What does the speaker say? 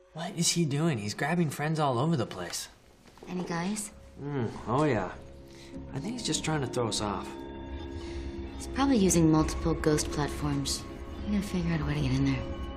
What is he doing? He's grabbing friends all over the place. Any guys? Oh yeah. I think he's just trying to throw us off. He's probably using multiple ghost platforms. I'm gonna figure out a way to get in there.